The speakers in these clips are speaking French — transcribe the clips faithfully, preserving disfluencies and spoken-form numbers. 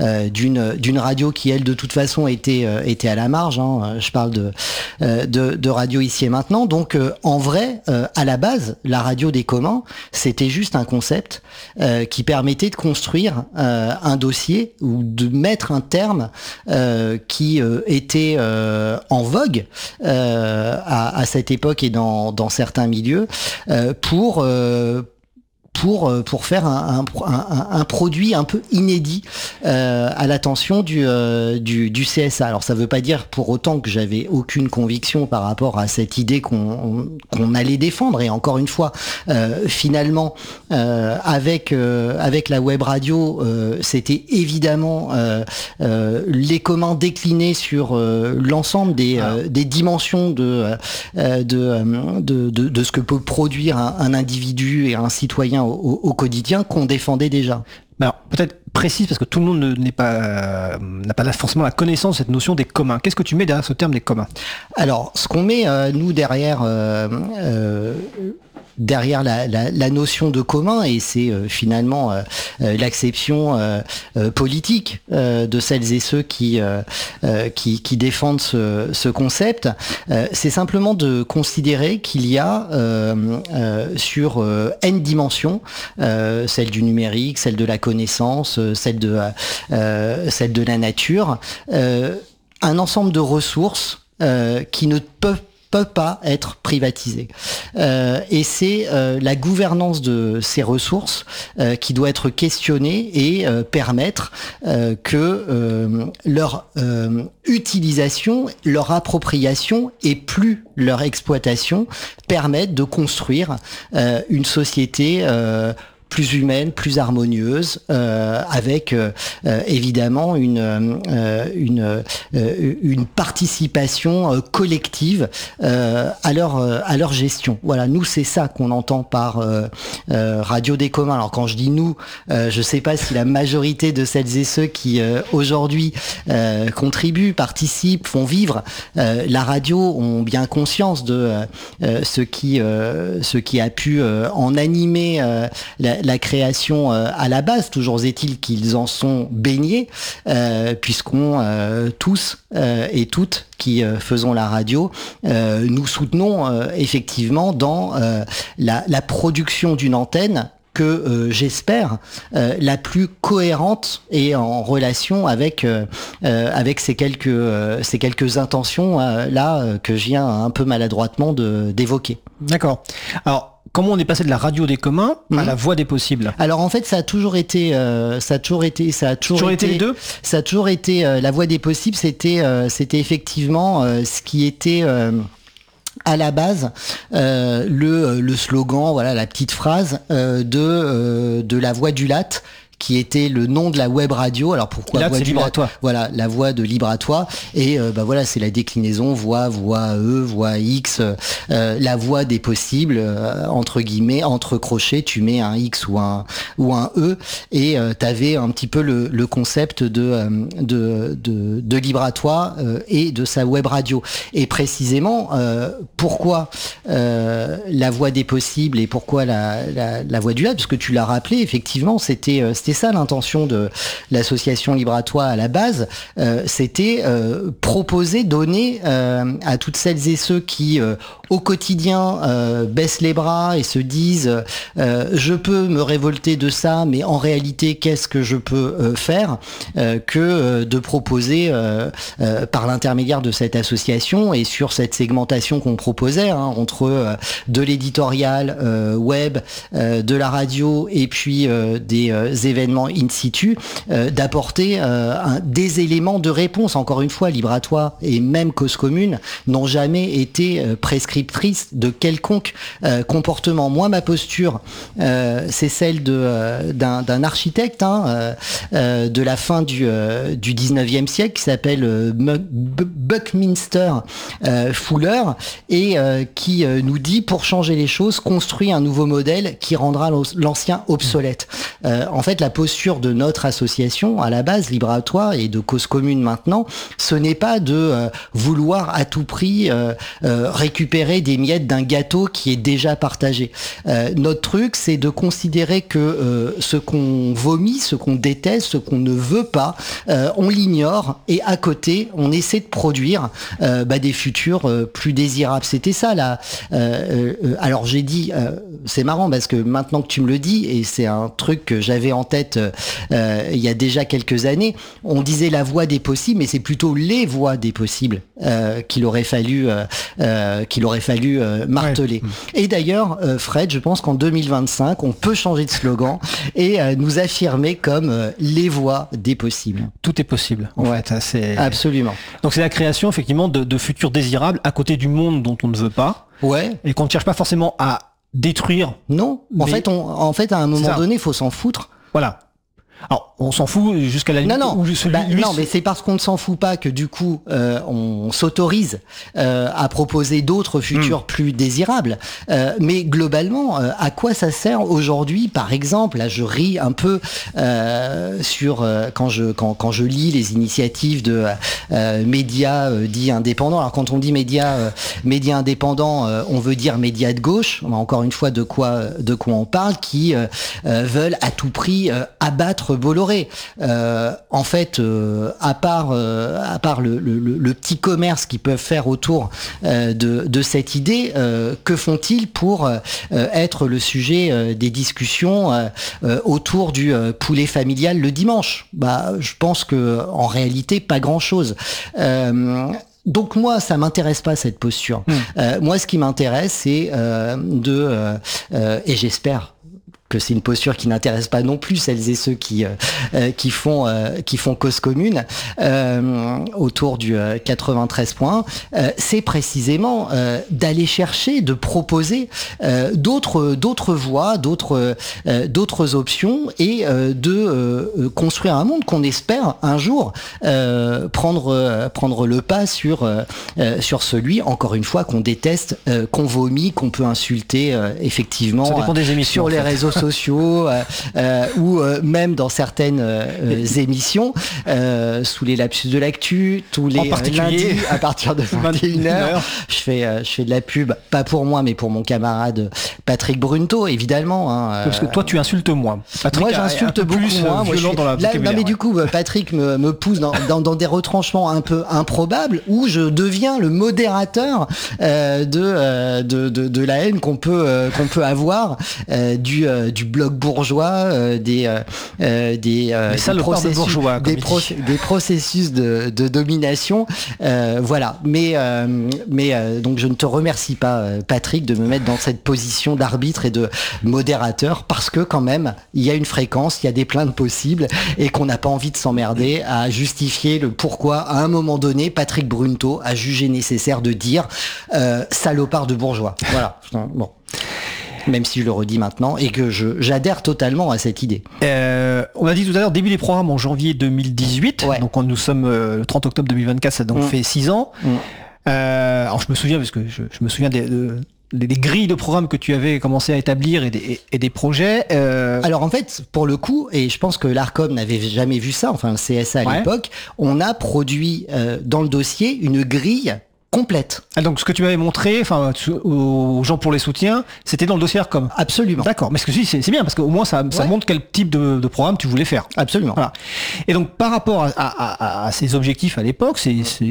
euh, d'une d'une radio qui elle de toute façon était euh, était à la marge. Hein. Je parle de, euh, de de radio ici et maintenant. Donc euh, en vrai, euh, à la base, la radio des communs, c'était juste un concept euh, qui permettait de construire euh, un dossier ou de mettre un terme euh, qui euh, était euh, en vogue euh, à, à cette époque et dans dans certains milieux euh, pour euh, pour pour faire un, un, un, un produit un peu inédit euh, à l'attention du, euh, du du C S A. Alors ça veut pas dire pour autant que j'avais aucune conviction par rapport à cette idée qu'on qu'on allait défendre. Et encore une fois, euh, finalement, euh, avec euh, avec la web radio, euh, c'était évidemment euh, euh, les communs déclinés sur euh, l'ensemble des euh, des dimensions de euh, de, de de de ce que peut produire un, un individu et un citoyen Au, au quotidien qu'on défendait déjà. Alors, peut-être précise, parce que tout le monde ne, n'est pas, euh, n'a pas forcément la connaissance de cette notion des communs. Qu'est-ce que tu mets derrière ce terme des communs ? Alors, ce qu'on met, euh, nous, derrière... Euh, euh, derrière la, la, la notion de commun, et c'est euh, finalement euh, euh, l'acception euh, euh, politique euh, de celles et ceux qui, euh, euh, qui, qui défendent ce, ce concept, euh, c'est simplement de considérer qu'il y a euh, euh, sur euh, N dimensions, euh, celle du numérique, celle de la connaissance, celle de, euh, celle de la nature, euh, un ensemble de ressources euh, qui ne peuvent peut pas être privatisé. Euh, et c'est euh, la gouvernance de ces ressources euh, qui doit être questionnée et euh, permettre euh, que euh, leur euh, utilisation, leur appropriation et plus leur exploitation permettent de construire euh, une société euh, plus humaine, plus harmonieuse, euh, avec euh, euh, évidemment une euh, une euh, une participation euh, collective euh, à leur euh, à leur gestion. Voilà, nous c'est ça qu'on entend par euh, euh, radio des communs. Alors quand je dis nous, euh, je sais pas si la majorité de celles et ceux qui euh, aujourd'hui euh, contribuent, participent, font vivre euh, la radio ont bien conscience de euh, ce qui euh, ce qui a pu euh, en animer euh, la la création euh, à la base. Toujours est-il qu'ils en sont baignés, euh, puisqu'on euh, tous euh, et toutes qui euh, faisons la radio, euh, nous soutenons euh, effectivement dans euh, la, la production d'une antenne que euh, j'espère euh, la plus cohérente et en relation avec euh, euh, avec ces quelques euh, ces quelques intentions euh, là euh, que je viens un peu maladroitement de d'évoquer. D'accord. Alors comment on est passé de la radio des communs à mmh. la voix des possibles ? Alors en fait, ça a toujours été, euh, ça a toujours été, ça a toujours, toujours été, été les deux. Ça a toujours été euh, la voix des possibles. C'était, euh, c'était effectivement euh, ce qui était. Euh, à la base, euh, le, le slogan, voilà, la petite phrase euh, de euh, de la voix du Latte, qui était le nom de la web radio. Alors pourquoi Là, voix c'est du libre à toi. Voilà, la voix de libre à toi. Et euh, bah voilà, c'est la déclinaison voix, voix E, voix X, euh, la voix des possibles euh, entre guillemets, entre crochets, tu mets un X ou un ou un E et euh, t'avais un petit peu le, le concept de euh, de, de de libre à toi euh, et de sa web radio. Et précisément, euh, pourquoi euh, la voix des possibles et pourquoi la la, la voix du Latte, parce que tu l'as rappelé, effectivement, c'était c'était ça l'intention de l'association Libre à Toi à la base, euh, c'était euh, proposer, donner euh, à toutes celles et ceux qui euh, au quotidien euh, baissent les bras et se disent euh, je peux me révolter de ça, mais en réalité qu'est-ce que je peux euh, faire euh, que euh, de proposer euh, euh, par l'intermédiaire de cette association et sur cette segmentation qu'on proposait hein, entre euh, de l'éditorial euh, web, euh, de la radio et puis euh, des euh, événements in situ, euh, d'apporter euh, un, des éléments de réponse. Encore une fois, Libre à Toi et même Cause Commune n'ont jamais été euh, prescriptrices de quelconque euh, comportement. Moi, ma posture, euh, c'est celle de euh, d'un, d'un architecte hein, euh, euh, de la fin du euh, du dix-neuvième siècle qui s'appelle euh, Buckminster euh, Fuller et euh, qui euh, nous dit pour changer les choses, construis un nouveau modèle qui rendra l'ancien obsolète. Euh, en fait, la posture de notre association, à la base, Libre à toi et de Cause Commune maintenant, ce n'est pas de euh, vouloir à tout prix euh, euh, récupérer des miettes d'un gâteau qui est déjà partagé. Euh, notre truc, c'est de considérer que euh, ce qu'on vomit, ce qu'on déteste, ce qu'on ne veut pas, euh, on l'ignore et à côté, on essaie de produire euh, bah, des futurs euh, plus désirables. C'était ça là. Euh, euh, alors j'ai dit, euh, c'est marrant parce que maintenant que tu me le dis, et c'est un truc que j'avais en tête euh, il y a déjà quelques années, on disait la voie des possibles, mais c'est plutôt les voies des possibles euh, qu'il aurait fallu, euh, euh, qu'il aurait fallu euh, marteler. Ouais. Et d'ailleurs, euh, Fred, je pense qu'en deux mille vingt-cinq, on peut changer de slogan et euh, nous affirmer comme euh, les voies des possibles. Tout est possible. En ouais, fait, c'est... absolument. Donc c'est la création effectivement de, de futurs désirables à côté du monde dont on ne veut pas. Ouais. Et qu'on ne cherche pas forcément à détruire. Non. En fait, on, en fait, à un moment donné, il faut s'en foutre. Voilà. Alors, on s'en fout jusqu'à la limite. Non, non, celui, bah, lui, non, mais c'est parce qu'on ne s'en fout pas que du coup, euh, on s'autorise euh, à proposer d'autres futurs mmh. plus désirables. Euh, mais globalement, euh, à quoi ça sert aujourd'hui, par exemple, là, je ris un peu euh, sur euh, quand je quand quand je lis les initiatives de euh, médias euh, dits indépendants. Alors, quand on dit médias euh, médias indépendants, euh, on veut dire médias de gauche. Encore une fois, de quoi de quoi on parle, qui euh, euh, veulent à tout prix euh, abattre Bolloré. Euh, en fait, euh, à part, euh, à part le, le, le petit commerce qu'ils peuvent faire autour euh, de, de cette idée, euh, que font-ils pour euh, être le sujet euh, des discussions euh, euh, autour du euh, poulet familial le dimanche ? Bah, je pense que en réalité, pas grand-chose. Euh, Donc moi, ça m'intéresse pas cette posture. Mmh. Euh, moi, ce qui m'intéresse, c'est euh, de euh, euh, et j'espère que c'est une posture qui n'intéresse pas non plus celles et ceux qui euh, qui font euh, qui font cause commune euh, autour du euh, quatre-vingt-treize points. Euh, c'est précisément euh, d'aller chercher, de proposer euh, d'autres d'autres voies, d'autres euh, d'autres options et euh, de euh, construire un monde qu'on espère un jour euh, prendre euh, prendre le pas sur euh, sur celui, encore une fois, qu'on déteste, euh, qu'on vomit, qu'on peut insulter euh, effectivement. Ça dépend des émissions, sur les réseaux sociaux. sociaux euh, euh, ou euh, même dans certaines euh, émissions euh, sous les lapsus de l'actu tous les lundis à partir de vingt et une heures je fais euh, je fais de la pub, pas pour moi mais pour mon camarade Patrick Brunto évidemment hein, parce que toi tu insultes moins. Patrick, moi j'insulte beaucoup plus moins moi, je suis, dans la là, non mais ouais. Du coup Patrick me, me pousse dans, dans, dans des retranchements un peu improbables où je deviens le modérateur euh, de, euh, de, de de la haine qu'on peut euh, qu'on peut avoir euh, du euh, du bloc bourgeois, euh, des euh, des, euh, des, processus, bourgeois, des, pro- des processus de, de domination. Euh, voilà. Mais euh, mais euh, donc je ne te remercie pas, Patrick, de me mettre dans cette position d'arbitre et de modérateur parce que quand même il y a une fréquence, il y a des plaintes possibles et qu'on n'a pas envie de s'emmerder à justifier le pourquoi à un moment donné Patrick Brunto a jugé nécessaire de dire euh, salopard de bourgeois. Voilà. Bon. Même si je le redis maintenant et que je, j'adhère totalement à cette idée. Euh, on a dit tout à l'heure, début des programmes en janvier deux mille dix-huit, ouais. Donc nous sommes euh, le trente octobre deux mille vingt-quatre, ça donc mmh. fait six ans. Mmh. Euh, alors je me souviens, parce que je, je me souviens des, de, des, des grilles de programmes que tu avais commencé à établir et des, et, et des projets. Euh... Alors en fait, pour le coup, et je pense que l'Arcom n'avait jamais vu ça, enfin le C S A à ouais. l'époque, on a produit euh, dans le dossier une grille complète. Ah, donc ce que tu m'avais montré, enfin aux gens pour les soutiens, c'était dans le dossier Arcom. Absolument. D'accord. Mais ce que c'est, c'est bien parce qu'au moins ça, ouais. ça montre quel type de, de programme tu voulais faire. Absolument. Voilà. Et donc par rapport à, à, à, à ces objectifs à l'époque, c'est, c'est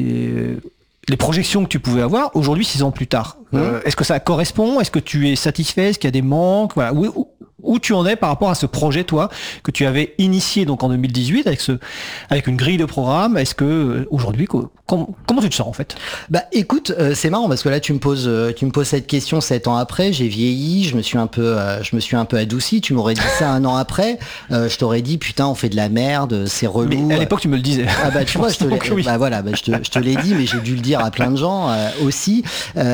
les projections que tu pouvais avoir aujourd'hui, six ans plus tard. Mmh. Euh, est-ce que ça correspond ? Est-ce que tu es satisfait ? Est-ce qu'il y a des manques ? Voilà. Où, où, où tu en es par rapport à ce projet, toi, que tu avais initié donc en deux mille dix-huit avec ce, avec une grille de programme. Est-ce que euh, aujourd'hui, com- comment tu te sens en fait ? Bah, écoute, euh, c'est marrant parce que là, tu me poses, euh, tu me poses cette question sept ans après. J'ai vieilli, je me suis un peu, euh, je me suis un peu adouci. Tu m'aurais dit ça un an après, euh, je t'aurais dit putain, on fait de la merde, c'est relou. Mais à l'époque, tu me le disais. Ah bah tu vois, je te l'ai, oui. bah voilà, bah, je te, je te l'ai dit, mais j'ai dû le dire à plein de gens euh, aussi.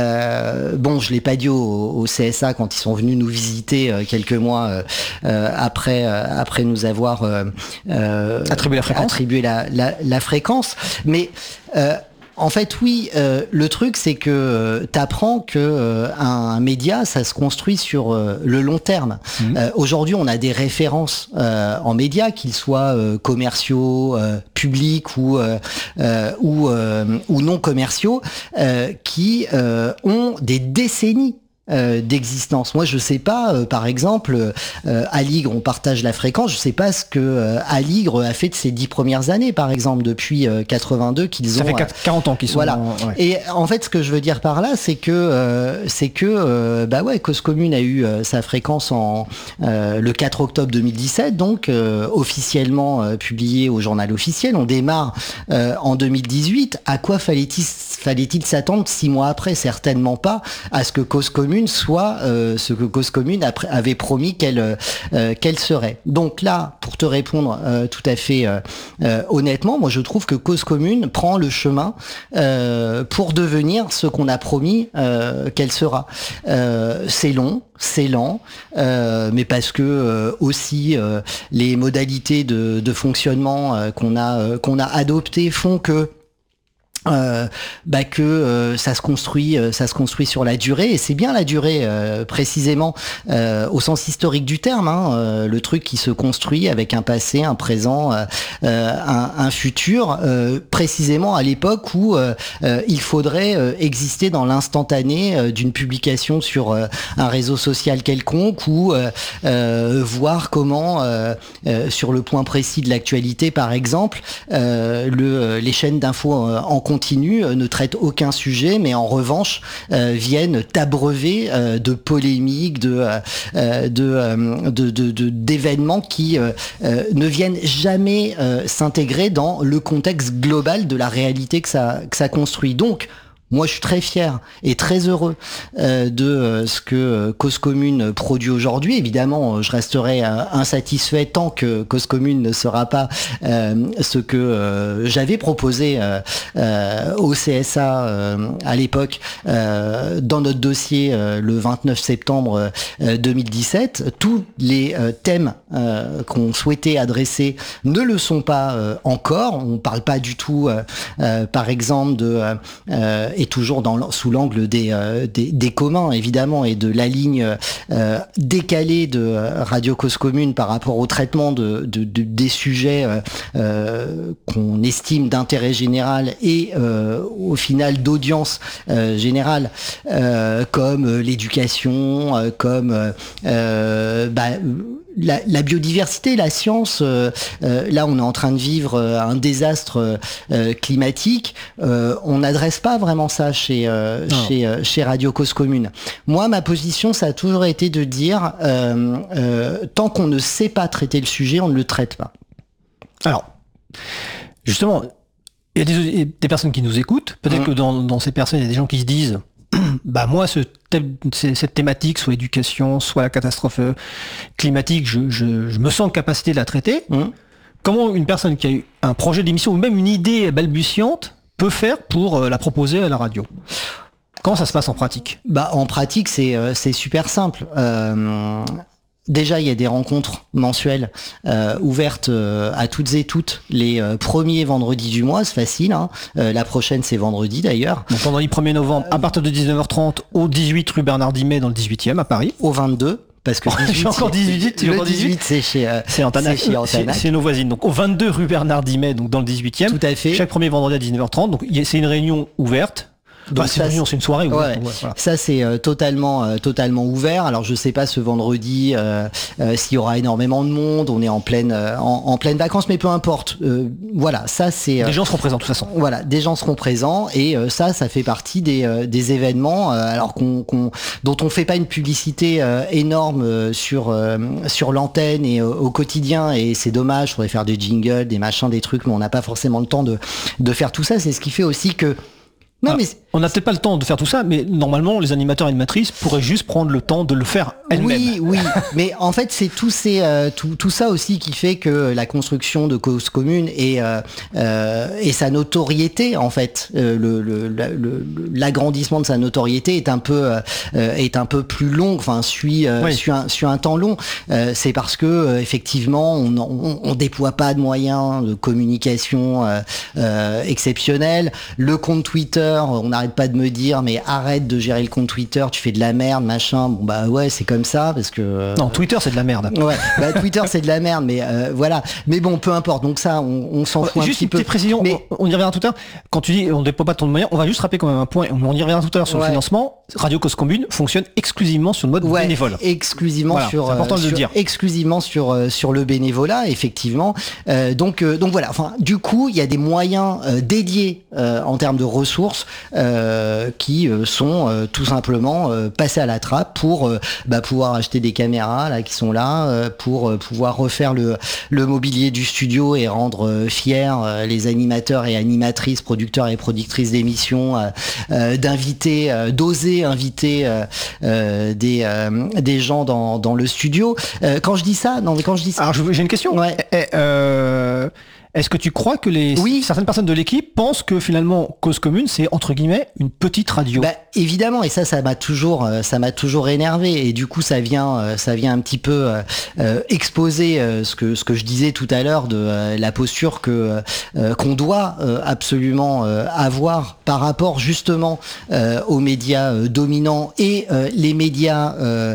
Euh, bon, je l'ai pas dit au, au C S A quand ils sont venus nous visiter euh, quelques mois. Euh, euh, après euh, après nous avoir euh, euh, attribué la fréquence, attribué la, la, la fréquence. Mais euh, En fait, oui. Euh, le truc, c'est que euh, t'apprends que euh, un, un média, ça se construit sur euh, le long terme. Mmh. Euh, aujourd'hui, on a des références euh, en médias, qu'ils soient euh, commerciaux, euh, publics ou euh, euh, ou, euh, ou non commerciaux, euh, qui euh, ont des décennies Euh, d'existence. Moi, je sais pas, euh, par exemple, euh, Aligre, on partage la fréquence, je sais pas ce que euh, Aligre a fait de ses dix premières années, par exemple, depuis euh, quatre-vingt-deux qu'ils ont. Ça fait quarante ans qu'ils sont. Voilà. En, ouais. Et en fait, ce que je veux dire par là, c'est que euh, c'est que euh, bah ouais, Cause Commune a eu euh, sa fréquence en euh, le quatre octobre deux mille dix-sept, donc euh, officiellement euh, publié au journal officiel. On démarre euh, en deux mille dix-huit. À quoi fallait-il fallait-il s'attendre six mois après? Certainement pas à ce que Cause Commune soit euh, ce que Cause Commune avait promis qu'elle euh, qu'elle serait. Donc là, pour te répondre euh, tout à fait euh, euh, honnêtement, moi je trouve que Cause Commune prend le chemin euh, pour devenir ce qu'on a promis euh, qu'elle sera. Euh, c'est long, c'est lent, euh, mais parce que euh, aussi euh, les modalités de, de fonctionnement euh, qu'on a euh, qu'on a adoptées font que Euh, bah que euh, ça se construit, euh, ça se construit sur la durée, et c'est bien la durée euh, précisément euh, au sens historique du terme, hein, euh, le truc qui se construit avec un passé, un présent, euh, euh, un, un futur, euh, précisément à l'époque où euh, euh, il faudrait euh, exister dans l'instantané euh, d'une publication sur euh, un réseau social quelconque, ou euh, euh, voir comment euh, euh, sur le point précis de l'actualité, par exemple, euh, le, les chaînes d'infos en continu euh, ne traitent aucun sujet, mais en revanche euh, viennent t'abreuver euh, de polémiques, de, euh, de, euh, de, de, de d'événements qui euh, euh, ne viennent jamais euh, s'intégrer dans le contexte global de la réalité que ça, que ça construit. Donc, moi, je suis très fier et très heureux euh, de euh, ce que euh, Cause Commune produit aujourd'hui. Évidemment, je resterai euh, insatisfait tant que Cause Commune ne sera pas euh, ce que euh, j'avais proposé euh, euh, au C S A euh, à l'époque euh, dans notre dossier euh, le vingt-neuf septembre euh, deux mille dix-sept. Tous les euh, thèmes euh, qu'on souhaitait adresser ne le sont pas euh, encore. On parle pas du tout, euh, euh, par exemple, de euh, et toujours dans, sous l'angle des, euh, des, des communs, évidemment, et de la ligne euh, décalée de Radio Cause Commune par rapport au traitement de, de, de, des sujets euh, euh, qu'on estime d'intérêt général et euh, au final d'audience euh, générale, euh, comme l'éducation, euh, comme euh, bah, La, la biodiversité, la science, euh, euh, là on est en train de vivre euh, un désastre euh, climatique, euh, on n'adresse pas vraiment ça chez, euh, chez, euh, chez Radio Cause Commune. Moi, ma position, ça a toujours été de dire, euh, euh, tant qu'on ne sait pas traiter le sujet, on ne le traite pas. Alors, justement, il y a des, des personnes qui nous écoutent, peut-être mmh. que dans, dans ces personnes, il y a des gens qui se disent... Bah moi, ce thème, cette thématique, soit l'éducation, soit la catastrophe climatique, je, je, je me sens en capacité de la traiter. Mmh. Comment une personne qui a eu un projet d'émission ou même une idée balbutiante peut faire pour la proposer à la radio ? Comment ça se passe en pratique ? Bah en pratique, c'est euh, c'est super simple. Euh... Déjà, il y a des rencontres mensuelles euh, ouvertes euh, à toutes et toutes les euh, premiers vendredis du mois, c'est facile. Hein. Euh, la prochaine, c'est vendredi d'ailleurs. Donc vendredi premier novembre, à partir de dix-neuf heures trente, au dix-huit rue Bernard Dimet dans le dix-huitième à Paris. Au vingt-deux. Parce que dix-huit, j'ai encore dix-huit, le dix-huit, c'est chez euh, c'est Antanac, c'est, c'est, c'est nos voisines. Donc au vingt-deux rue Bernard Dimet, donc dans le dix-huitième. Tout à fait. Chaque premier vendredi à dix-neuf heures trente. Donc c'est une réunion ouverte. Donc bah, c'est, une réunion, c'est une soirée. Ouais, ouais, voilà. Ça c'est euh, totalement, euh, totalement ouvert. Alors je sais pas ce vendredi euh, euh, s'il y aura énormément de monde. On est en pleine, euh, en, en pleine vacances, mais peu importe. Euh, voilà, ça c'est. Euh, des gens seront présents de toute façon. Voilà, des gens seront présents et euh, ça, ça fait partie des, euh, des événements. Euh, alors qu'on, qu'on, dont on fait pas une publicité euh, énorme euh, sur euh, sur l'antenne et euh, au quotidien. Et c'est dommage. Il faudrait faire des jingles, des machins, des trucs, mais on n'a pas forcément le temps de de faire tout ça. C'est ce qui fait aussi que. Non, ah, mais on n'a peut-être pas le temps de faire tout ça, mais normalement, les animateurs et animatrices pourraient juste prendre le temps de le faire elles-mêmes. Oui, oui, mais en fait, c'est tout, ces, euh, tout, tout ça aussi qui fait que la construction de Cause Commune et, euh, euh, et sa notoriété, en fait, euh, le, le, le, l'agrandissement de sa notoriété est un peu, euh, est un peu plus long, enfin, suit, euh, oui. suit, un, suit un temps long. Euh, c'est parce que, euh, effectivement, on, on, on déploie pas de moyens de communication euh, euh, exceptionnels. Le compte Twitter, on n'arrête pas de me dire, mais arrête de gérer le compte Twitter, tu fais de la merde, machin. Bon bah ouais, c'est comme ça parce que. Euh, non, Twitter c'est de la merde. Ouais, bah Twitter c'est de la merde, mais euh, voilà. Mais bon, peu importe. Donc ça, on, on s'en fout juste un petit une peu. Petite précision. Mais on, on y reviendra tout à l'heure. Quand tu dis on déploie pas tant de moyens, on va juste rappeler quand même un point. On y reviendra tout à l'heure sur ouais. le financement. Radio Cause Commune fonctionne exclusivement sur le mode ouais, bénévole. Exclusivement voilà, sur. C'est important euh, de le sur, dire. Exclusivement sur euh, sur le bénévolat, effectivement. Euh, donc euh, donc voilà. Enfin, du coup, il y a des moyens euh, dédiés euh, en termes de ressources euh, qui euh, sont euh, tout simplement euh, passés à la trappe pour euh, bah, pouvoir acheter des caméras là qui sont là, euh, pour euh, pouvoir refaire le le mobilier du studio et rendre euh, fiers euh, les animateurs et animatrices, producteurs et productrices d'émissions, euh, euh, d'inviter, euh, d'oser inviter euh, euh, des euh, des gens dans dans le studio. Euh, quand je dis ça, non mais quand je dis ça. Alors j'ai une question. Ouais. Eh, euh... Est-ce que tu crois que les oui. certaines personnes de l'équipe pensent que finalement Cause Commune c'est entre guillemets une petite radio? Bah, évidemment, et ça, ça m'a toujours, ça m'a toujours énervé, et du coup, ça vient, ça vient un petit peu euh, exposer euh, ce que ce que je disais tout à l'heure de euh, la posture que euh, qu'on doit euh, absolument euh, avoir par rapport justement euh, aux médias euh, dominants et euh, les médias, euh,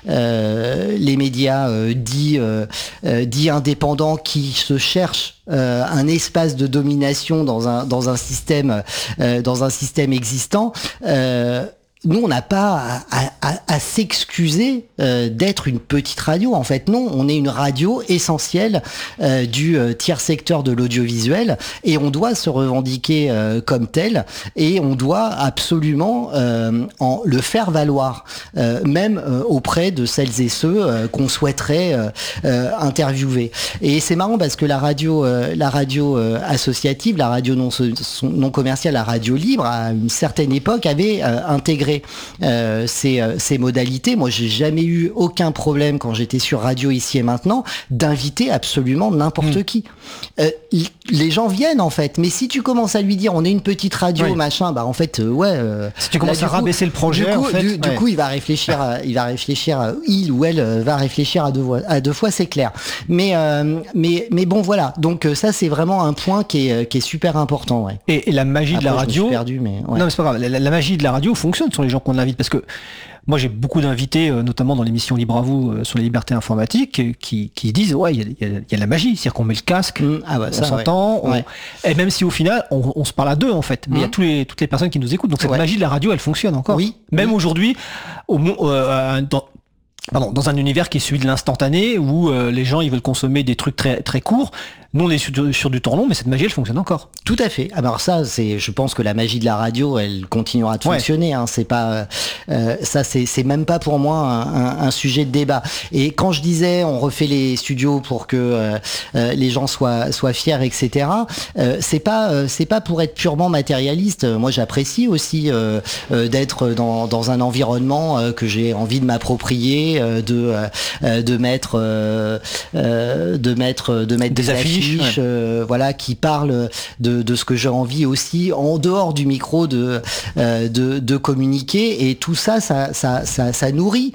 euh, les médias euh, dits euh, euh, dits indépendants qui se cherchent Euh, un espace de domination dans un dans un système euh, dans un système existant. Euh, nous, on n'a pas à, à, à s'excuser euh, d'être une petite radio. En fait, non, on est une radio essentielle euh, du euh, tiers secteur de l'audiovisuel et on doit se revendiquer euh, comme tel et on doit absolument euh, en le faire valoir, euh, même euh, auprès de celles et ceux euh, qu'on souhaiterait euh, euh, interviewer. Et c'est marrant parce que la radio, euh, la radio euh, associative, la radio non, non commerciale, la radio libre, à une certaine époque, avait euh, intégré Euh, ces, euh, ces modalités. Moi, j'ai jamais eu aucun problème quand j'étais sur Radio Ici et Maintenant d'inviter absolument n'importe mmh. qui. Euh, les gens viennent en fait, mais si tu commences à lui dire on est une petite radio, oui. machin, bah en fait, euh, ouais. Euh, si tu commences là, à coup, rabaisser le projet, du coup, en fait, du, ouais. du coup il va réfléchir, à, il va réfléchir, à, il ou elle va réfléchir à deux fois, à deux fois, c'est clair. Mais euh, mais mais bon voilà. Donc ça c'est vraiment un point qui est qui est super important. Ouais. Et, et la magie Après, de la radio. Je me suis perdu, mais ouais. Non mais c'est pas grave. La, la magie de la radio fonctionne sur les gens qu'on invite parce que moi j'ai beaucoup d'invités, euh, notamment dans l'émission Libre à vous euh, sur les libertés informatiques, euh, qui, qui disent ouais il y a, y, a, y a la magie, c'est-à-dire qu'on met le casque, mmh, ah bah, on ça, s'entend, ouais. on, ouais. et même si au final on, on se parle à deux en fait, mais il mmh. y a tous les, toutes les personnes qui nous écoutent, donc cette ouais. magie de la radio elle fonctionne encore. Oui. Même oui. aujourd'hui, au, euh, dans, pardon, dans un univers qui est celui de l'instantané où euh, les gens ils veulent consommer des trucs très très courts. Nous, on est sur, sur du temps long, mais cette magie, elle fonctionne encore. Tout à fait. Alors ça, c'est, je pense que la magie de la radio, elle continuera de fonctionner. Ouais. Hein. C'est pas, euh, ça, c'est, c'est même pas pour moi un, un, un sujet de débat. Et quand je disais, on refait les studios pour que euh, euh, les gens soient soient fiers, et cetera. Euh, c'est pas, euh, c'est pas pour être purement matérialiste. Moi, j'apprécie aussi euh, euh, d'être dans dans un environnement euh, que j'ai envie de m'approprier, euh, de euh, de mettre euh, euh, de mettre de mettre des, des affiches. Ouais. Euh, voilà, qui parle de, de ce que j'ai envie aussi en dehors du micro de euh, de, de communiquer et tout ça ça ça ça, ça nourrit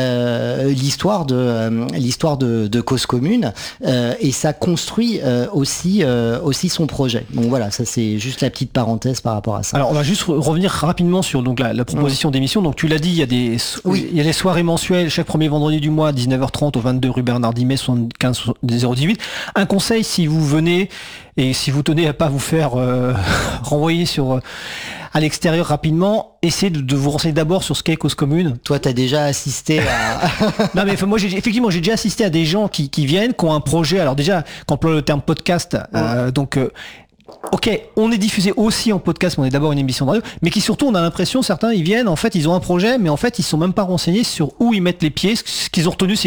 euh, l'histoire de euh, l'histoire de, de Cause Commune euh, et ça construit euh, aussi euh, aussi son projet. Donc voilà, ça c'est juste la petite parenthèse par rapport à ça. Alors on va juste revenir rapidement sur donc la, la proposition mmh. d'émission. Donc tu l'as dit, il y a des oui. il y a les soirées mensuelles chaque premier vendredi du mois à dix-neuf heures trente au vingt-deux rue Bernard Dimet soixante-quinze zéro dix-huit. Un conseil si vous venez et si vous tenez à pas vous faire euh, renvoyer sur euh, à l'extérieur rapidement, essayez de, de vous renseigner d'abord sur ce qu'est Cause Commune. Toi, t'as déjà assisté à... Non, mais moi, j'ai, effectivement, j'ai déjà assisté à des gens qui, qui viennent, qui ont un projet. Alors déjà, quand on emploie le terme podcast, ouais. euh, donc... Euh, ok, on est diffusé aussi en podcast, mais on est d'abord une émission de radio, mais qui surtout, on a l'impression, certains, ils viennent, en fait, ils ont un projet, mais en fait, ils sont même pas renseignés sur où ils mettent les pieds. Ce qu'ils ont retenu, c'est qu'il y a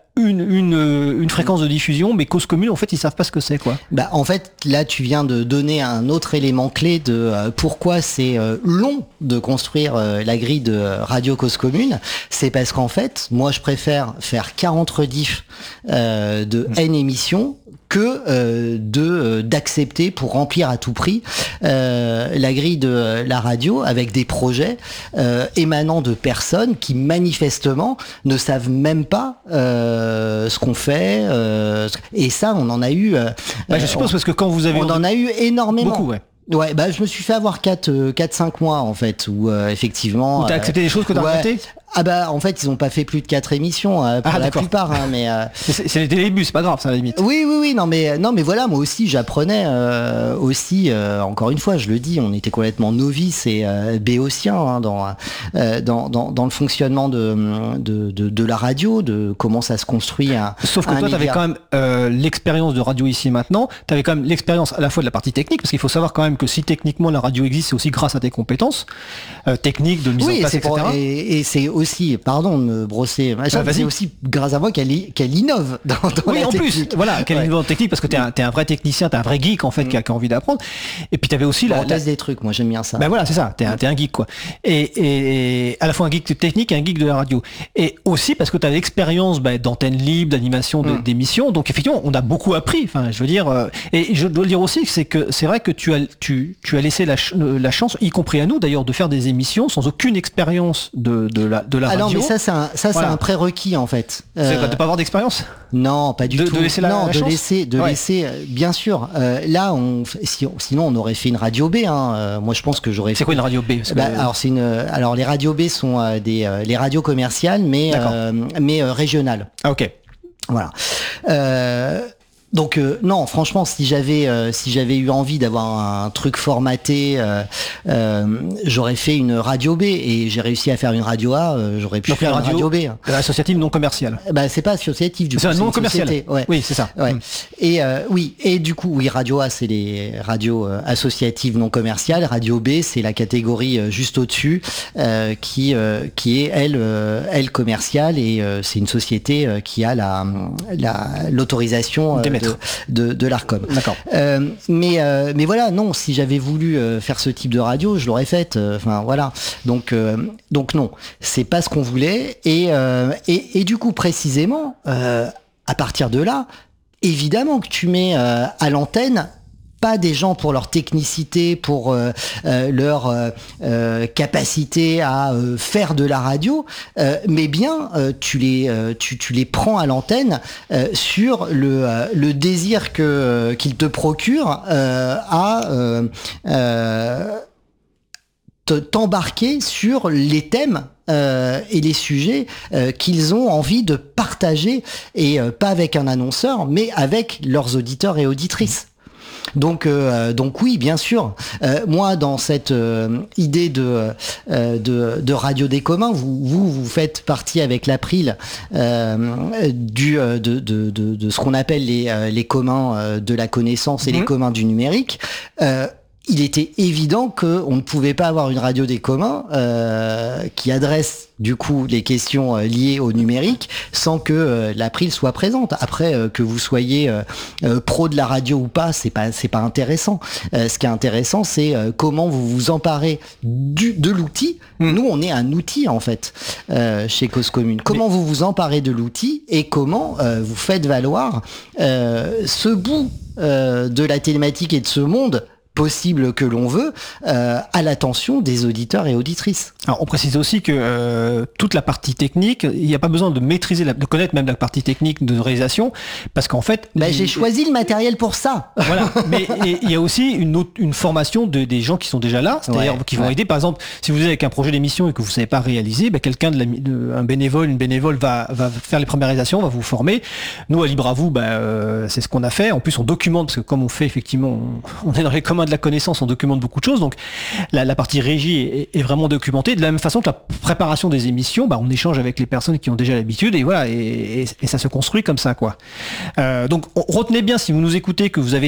une, une, une fréquence de diffusion, mais Cause Commune, en fait, ils savent pas ce que c'est, quoi. Bah, en fait, là, tu viens de donner un autre élément clé de euh, pourquoi c'est euh, long de construire euh, la grille de Radio Cause Commune. C'est parce qu'en fait, moi, je préfère faire quarante rediffs euh, de N émissions que euh, de euh, d'accepter pour remplir à tout prix euh, la grille de euh, la radio avec des projets euh, émanant de personnes qui manifestement ne savent même pas euh, ce qu'on fait euh, et ça on en a eu euh, bah, je suppose on, parce que quand vous avez on en a eu énormément beaucoup, ouais. Ouais, bah je me suis fait avoir quatre cinq mois en fait où euh, effectivement où t'as accepté euh, des choses que t'as ouais, arrêtées. Ah bah en fait ils ont pas fait plus de quatre émissions euh, pour ah, la d'accord. plupart hein, mais euh... c'est, c'est les débuts, c'est pas grave, ça à la limite. Oui oui oui non mais non mais voilà moi aussi j'apprenais euh, aussi euh, encore une fois je le dis on était complètement novices et euh, béotiens hein, dans, euh, dans dans dans le fonctionnement de de, de de la radio, de comment ça se construit un sauf que un toi média. t'avais quand même euh, l'expérience de Radio Ici et Maintenant, t'avais quand même l'expérience à la fois de la partie technique parce qu'il faut savoir quand même que si techniquement la radio existe c'est aussi grâce à tes compétences euh, techniques de mise oui, en place c'est et cetera pour, et, et c'est aussi pardon de me brosser machin, bah, c'est aussi grâce à moi qu'elle qu'elle innove dans, dans oui la en technique. plus voilà qu'elle ouais. innove en technique parce que t'es un, t'es un vrai technicien, t'es un vrai geek en fait mm. qui, a, qui a envie d'apprendre et puis t'avais aussi bon, la, on teste la... des trucs moi j'aime bien ça ben voilà c'est ça t'es un, t'es un geek quoi et, et, et à la fois un geek technique et un geek de la radio et aussi parce que t'as l'expérience bah, d'antenne libre d'animation de, mm. d'émissions donc effectivement on a beaucoup appris enfin je veux dire euh, et je dois le dire aussi c'est que c'est vrai que tu as tu tu as laissé la, la chance y compris à nous d'ailleurs de faire des émissions sans aucune expérience de de la de la ah radio. Ah non mais ça c'est un ça voilà. c'est un prérequis en fait. C'est euh... de pas avoir d'expérience. Non, pas du de, tout. De laisser la, non, la de chance laisser, de ouais. laisser, euh, bien sûr. Euh, là, on, si, sinon, on aurait fait une radio B. Hein. Euh, moi, je pense que j'aurais. C'est quoi une radio B parce que... bah, Alors, c'est une. Alors, les radios B sont euh, des euh, les radios commerciales, mais euh, mais euh, régionales. Ah ok. Voilà. Euh, Donc euh, non, franchement, si j'avais euh, si j'avais eu envie d'avoir un truc formaté, euh, euh, j'aurais fait une radio B et j'ai réussi à faire une radio A. Euh, j'aurais pu donc faire radio, une radio B. Associative non commerciale. Bah c'est pas associatif du c'est coup. Un c'est non commercial. Ouais. Oui, c'est ça. Ouais. Mmh. Et euh, oui, et du coup, oui, radio A c'est les radios euh, associatives non commerciales. Radio B c'est la catégorie euh, juste au-dessus euh, qui euh, qui est elle euh, elle commerciale et euh, c'est une société euh, qui a la la l'autorisation euh, de, de de l'Arcom. D'accord. Euh, mais euh, mais voilà, non, si j'avais voulu euh, faire ce type de radio, je l'aurais faite. Enfin euh, voilà. Donc euh, donc non, c'est pas ce qu'on voulait. Et euh, et, et du coup précisément, euh, à partir de là, évidemment que tu mets euh, à l'antenne pas des gens pour leur technicité, pour euh, euh, leur euh, euh, capacité à euh, faire de la radio, euh, mais bien euh, tu les euh, tu, tu les prends à l'antenne euh, sur le euh, le désir que euh, qu'ils te procurent euh, à euh, euh, t'embarquer sur les thèmes euh, et les sujets euh, qu'ils ont envie de partager et euh, pas avec un annonceur, mais avec leurs auditeurs et auditrices. Donc, euh, donc oui, bien sûr. Euh, moi, dans cette euh, idée de, euh, de de radio des communs, vous vous, vous faites partie avec l'April euh, du de, de, de, de ce qu'on appelle les les communs de la connaissance et mmh. les communs du numérique. Euh, il était évident qu'on ne pouvait pas avoir une radio des communs euh, qui adresse du coup les questions euh, liées au numérique sans que euh, l'April soit présente. Après euh, que vous soyez euh, euh, pro de la radio ou pas, c'est pas c'est pas intéressant. Euh, ce qui est intéressant, c'est euh, comment vous vous emparez du de l'outil. Mmh. Nous, on est un outil en fait euh, chez Cause Commune. Comment Mais... vous vous emparez de l'outil et comment euh, vous faites valoir euh, ce bout euh, de la thématique et de ce monde possible que l'on veut euh, à l'attention des auditeurs et auditrices. Alors on précise aussi que euh, toute la partie technique, il n'y a pas besoin de maîtriser, la, de connaître même la partie technique de réalisation, parce qu'en fait... Bah, les... j'ai choisi le matériel pour ça. Voilà, mais il y a aussi une, autre, une formation de, des gens qui sont déjà là, c'est-à-dire ouais, qui vont ouais. aider. Par exemple, si vous êtes avec un projet d'émission et que vous ne savez pas réaliser, bah, quelqu'un, de, la, de un bénévole, une bénévole va, va faire les premières réalisations, va vous former. Nous, à Libre à vous, bah, euh, c'est ce qu'on a fait. En plus, on documente, parce que comme on fait effectivement, on, on est dans les communs de la connaissance, on documente beaucoup de choses, donc la, la partie régie est, est vraiment documentée. De la même façon que la préparation des émissions, bah, on échange avec les personnes qui ont déjà l'habitude et voilà, et, et, et ça se construit comme ça, quoi. Euh, donc retenez bien, si vous nous écoutez, que vous avez des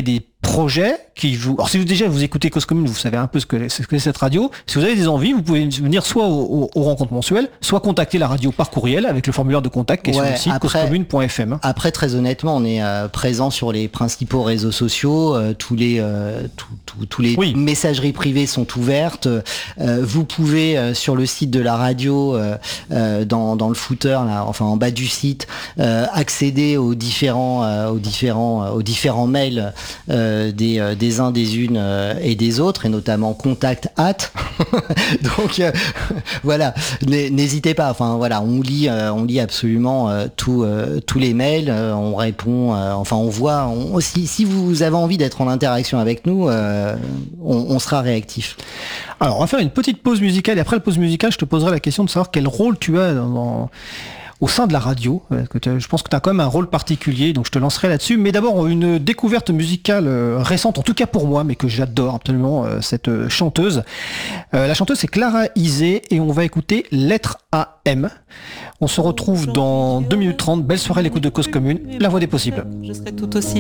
projets qui vous... Alors si vous déjà vous écoutez Cause Commune, vous savez un peu ce que c'est, ce que c'est cette radio. Si vous avez des envies, vous pouvez venir soit aux, aux rencontres mensuelles, soit contacter la radio par courriel avec le formulaire de contact qui est ouais, sur le site cause commune point f m. Après, très honnêtement, on est euh, présent sur les principaux réseaux sociaux. Euh, tous les euh, tout, tout, tous les oui. messageries privées sont ouvertes. Euh, vous pouvez euh, sur le site de la radio, euh, euh, dans, dans le footer, là, enfin en bas du site, euh, accéder aux différents euh, aux différents euh, aux différents mails euh, des euh, des uns, des unes euh, et des autres, et notamment contact at. Donc euh, voilà, n'hésitez pas. Enfin voilà, on lit euh, on lit absolument euh, tout, euh, tous les mails. Euh, on répond. Euh, enfin on voit. On, si si vous avez envie d'être en interaction avec nous, euh, on, on sera réactif. Alors on va faire une petite pause musicale, et après la pause musicale, je te poserai la question de savoir quel rôle tu as dans, dans au sein de la radio. Je pense que tu as quand même un rôle particulier, donc je te lancerai là-dessus. Mais d'abord, une découverte musicale récente, en tout cas pour moi, mais que j'adore absolument, cette chanteuse. La chanteuse, c'est Clara Isé, et on va écouter Lettre A M. On se retrouve dans deux minutes trente. Belle soirée à l'écoute de Cause Commune, la voix des possibles. Je serai tout aussi